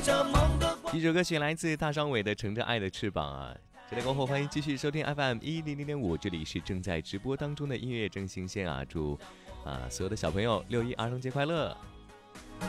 一首歌曲来自大张伟的《乘着爱的翅膀》啊。这里过后，欢迎继续收听 FM100.5，这里是正在直播当中的音乐正新鲜啊！祝所有的小朋友6·1儿童节快乐！